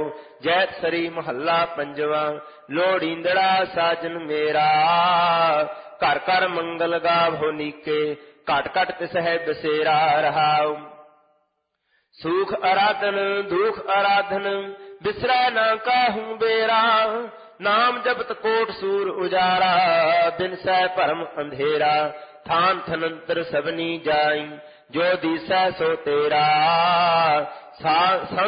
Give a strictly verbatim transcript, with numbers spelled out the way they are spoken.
ਜੈਤ ਸਰੀ ਮਹੱਲਾ ਪੰਜਵਾ। ਲੋੜੀਂਦੜਾ ਸਾਜਨ ਮੇਰਾ ਘਰ ਘਰ ਮੰਗਲ ਗਾਵੋ ਨੀਕੇ, ਘਟ ਘਟ ਤਿਸਹਿ ਬਸੇਰਾ ਰਹਾਉ। ਸੂਖ ਅਰਾਧਨ ਦੁਖ ਅਰਾਧਨ ਬਿਸਰੈ ਨਾ ਕਾਹੂ ਬੇਰਾ, ਨਾਮ ਜਪਤ ਕੋਟ ਸੂਰ ਉਜਾਰਾ, ਬਿਨ ਸਹਿ ਭਰਮ ਅੰਧੇਰਾ। ਥਾਨ ਥਨੰਤਰ ਸਭਨੀ ਜਾਈ, ਜੋ ਦੀਸੈ ਸੋ ਤੇਰਾ,